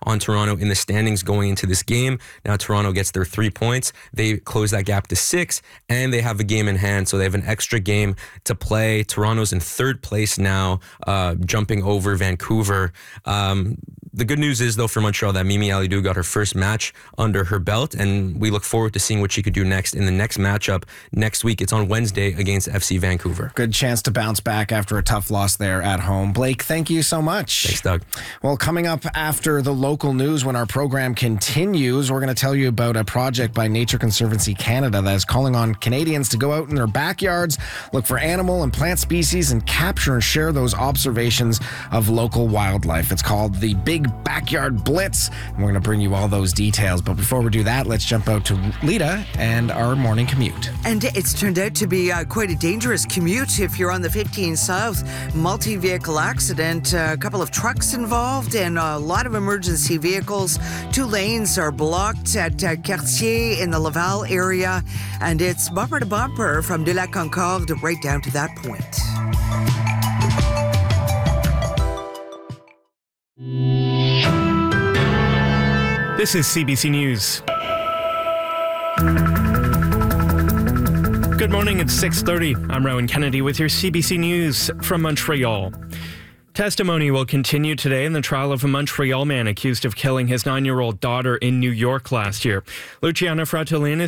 on Toronto in the standings going into this game. Now Toronto gets their 3 points. They close that gap to 6, and they have a game in hand, so they have an extra game to play. Toronto's in third place now, jumping over Vancouver. The good news is, though, for Montreal, that Mimi Alidou got her first match under her belt, and we look forward to seeing what she could do next in the next matchup next week. It's on Wednesday against FC Vancouver. Good chance to bounce back after a tough loss there at home. Blake, thank you so much. Thanks, Doug. Well, coming up after the local news, when our program continues, we're going to tell you about a project by Nature Conservancy Canada that is calling on Canadians to go out in their backyards, look for animal and plant species, and capture and share those observations of local wildlife. It's called the Big Backyard Blitz, and we're going to bring you all those details. But before we do that, let's jump out to Lita and our morning commute. And it's turned out to be quite a dangerous commute if you're on the 15 South. Multi-vehicle accident, a couple of trucks involved, and a lot of emergency vehicles. 2 lanes are blocked at Cartier in the Laval area, and it's bumper to bumper from de la Concorde right down to that point. This is CBC News. Good morning, it's 6:30. I'm Rowan Kennedy with your CBC News from Montreal. Testimony will continue today in the trial of a Montreal man accused of killing his 9-year-old daughter in New York last year. Luciano Fratellin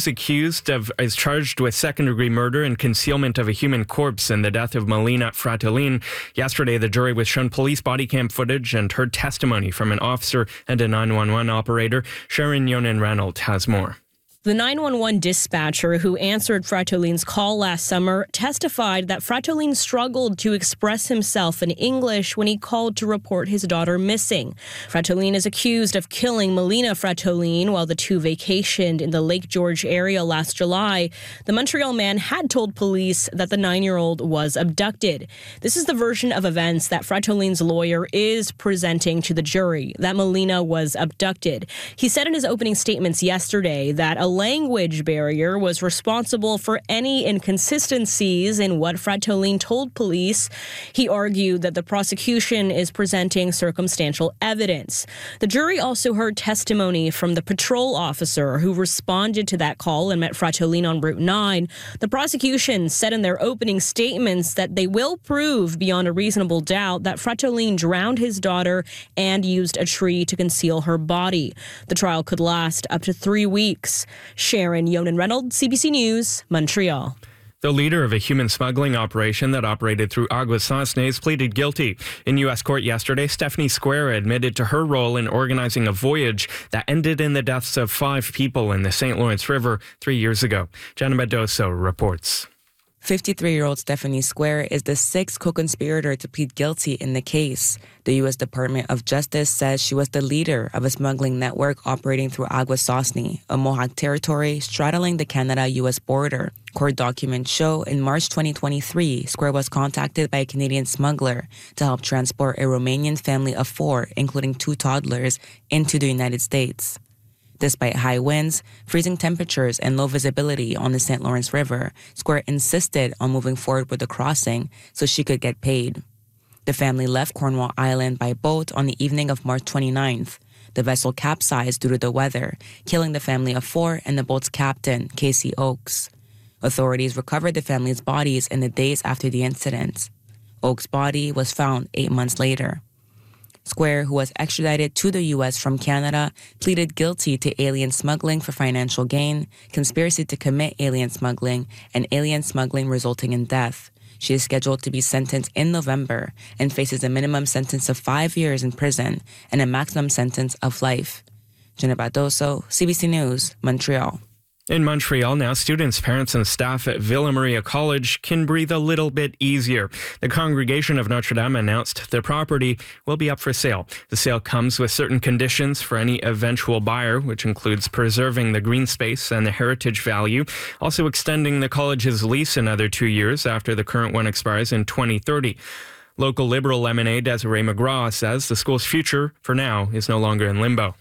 is charged with second-degree murder and concealment of a human corpse in the death of Melina Fratellin. Yesterday, the jury was shown police body cam footage and heard testimony from an officer and a 911 operator. Sharon Yonan-Reynolds has more. The 911 dispatcher who answered Fratellin's call last summer testified that Fratellin struggled to express himself in English when he called to report his daughter missing. Fratellin is accused of killing Melina Fratellin while the two vacationed in the Lake George area last July. The Montreal man had told police that the 9-year-old was abducted. This is the version of events that Fratellin's lawyer is presenting to the jury, that Melina was abducted. He said in his opening statements yesterday that a language barrier was responsible for any inconsistencies in what Fratellin told police. He argued that the prosecution is presenting circumstantial evidence. The jury also heard testimony from the patrol officer who responded to that call and met Fratellin on Route 9. The prosecution said in their opening statements that they will prove beyond a reasonable doubt that Fratellin drowned his daughter and used a tree to conceal her body. The trial could last up to 3 weeks. Sharon Yonan-Reynolds, CBC News, Montreal. The leader of a human smuggling operation that operated through Aguas Sosnes pleaded guilty. In U.S. court yesterday, Stephanie Square admitted to her role in organizing a voyage that ended in the deaths of 5 people in the St. Lawrence River 3 years ago. Jenna Medoso reports. 53-year-old Stephanie Square is the 6th co-conspirator to plead guilty in the case. The U.S. Department of Justice says she was the leader of a smuggling network operating through Aguas Sosnes, a Mohawk territory straddling the Canada-U.S. border. Court documents show in March 2023, Square was contacted by a Canadian smuggler to help transport a Romanian family of 4, including 2 toddlers, into the United States. Despite high winds, freezing temperatures, and low visibility on the St. Lawrence River, Square insisted on moving forward with the crossing so she could get paid. The family left Cornwall Island by boat on the evening of March 29th. The vessel capsized due to the weather, killing the family of 4 and the boat's captain, Casey Oakes. Authorities recovered the family's bodies in the days after the incident. Oakes' body was found 8 months later. Square, who was extradited to the U.S. from Canada, pleaded guilty to alien smuggling for financial gain, conspiracy to commit alien smuggling, and alien smuggling resulting in death. She is scheduled to be sentenced in November and faces a minimum sentence of 5 years in prison and a maximum sentence of life. Jenna Badoso, CBC News, Montreal. In Montreal now, students, parents, and staff at Villa Maria College can breathe a little bit easier. The Congregation of Notre Dame announced the property will be up for sale. The sale comes with certain conditions for any eventual buyer, which includes preserving the green space and the heritage value, also extending the college's lease another 2 years after the current one expires in 2030. Local Liberal Lemonade Desiree McGraw says the school's future, for now, is no longer in limbo.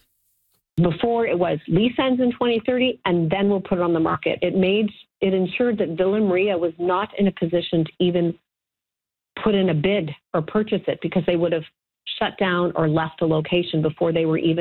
Before it was lease ends in 2030, and then we'll put it on the market. It ensured that Villa Maria was not in a position to even put in a bid or purchase it because they would have shut down or left the location before they were even